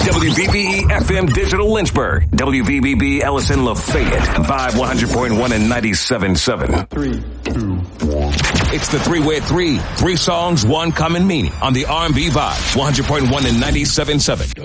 WVBE FM Digital Lynchburg. WVBB Ellison Lafayette. Vibe 100.1 and 97.7. 3, 2, 1. It's the three-way three. 3 songs, 1 common meaning on the R&B Vibe 100.1 and 97.7.